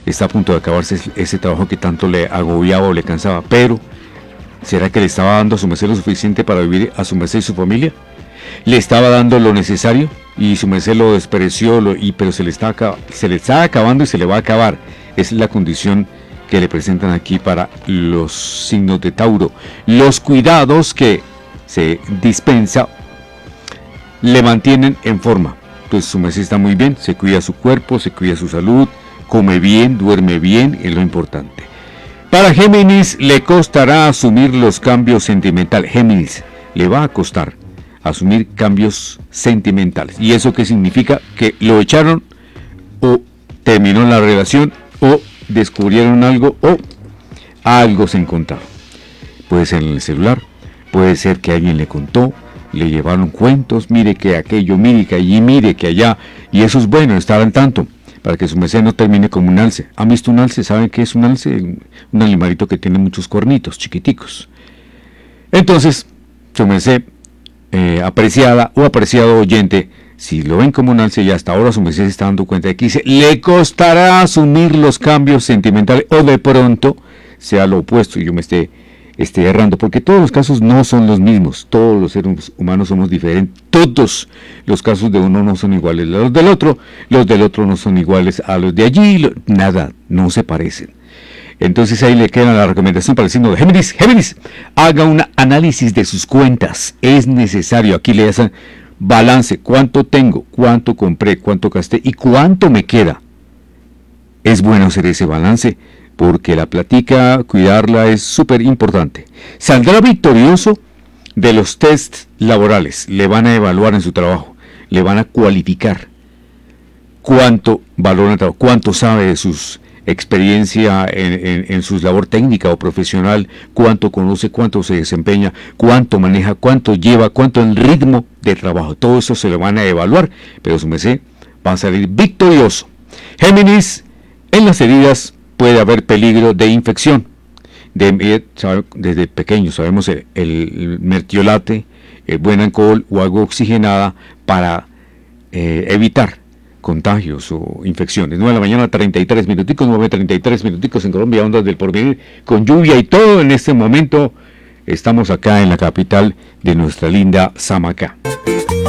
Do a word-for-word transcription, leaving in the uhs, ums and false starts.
está a punto de acabarse ese trabajo que tanto le agobiaba o le cansaba, pero ¿será que le estaba dando a su merced lo suficiente para vivir a su merced y su familia? ¿Le estaba dando lo necesario y su merced lo despreció, lo, y, pero se le, está, se le está acabando y se le va a acabar? Esa es la condición que le presentan aquí para los signos de Tauro. Los cuidados que se dispensa le mantienen en forma. Entonces su merced está muy bien, se cuida su cuerpo, se cuida su salud, come bien, duerme bien, es lo importante. Para Géminis le costará asumir los cambios sentimentales. Géminis, le va a costar asumir cambios sentimentales. ¿Y eso qué significa? Que lo echaron o terminó la relación o descubrieron algo o algo se encontraron. Puede ser en el celular, puede ser que alguien le contó, le llevaron cuentos, mire que aquello, mire que allí, mire que allá, y eso es bueno, estar al tanto, para que su merced no termine como un alce. ¿Han visto un alce? ¿Saben qué es un alce? Un animalito que tiene muchos cuernitos chiquiticos. Entonces, su merced, eh, apreciada o apreciado oyente, si lo ven como un alce y hasta ahora su merced se está dando cuenta de que dice, le costará asumir los cambios sentimentales o de pronto sea lo opuesto y yo me esté, esté errando, porque todos los casos no son los mismos, todos los seres humanos somos diferentes, todos los casos de uno no son iguales a los del otro, los del otro no son iguales a los de allí, lo, nada, no se parecen. Entonces ahí le queda la recomendación para el signo de Géminis. Géminis, haga un análisis de sus cuentas, es necesario, aquí le hacen balance, cuánto tengo, cuánto compré, cuánto gasté y cuánto me queda. Es bueno hacer ese balance porque la plática, cuidarla es súper importante. Saldrá victorioso de los tests laborales, le van a evaluar en su trabajo, le van a cualificar cuánto valora el trabajo, cuánto sabe de sus experiencia en, en, en su labor técnica o profesional, cuánto conoce, cuánto se desempeña, cuánto maneja, cuánto lleva, cuánto el ritmo de trabajo. Todo eso se lo van a evaluar, pero su merced va a salir victorioso. Géminis, en las heridas puede haber peligro de infección. De, desde pequeño sabemos el, el mertiolate, el buen alcohol o agua oxigenada para eh, evitar contagios o infecciones. nueve de la mañana, treinta y tres minuticos, nueve treinta y tres minuticos en Colombia, ondas del porvenir, con lluvia y todo en este momento. Estamos acá en la capital de nuestra linda Samacá.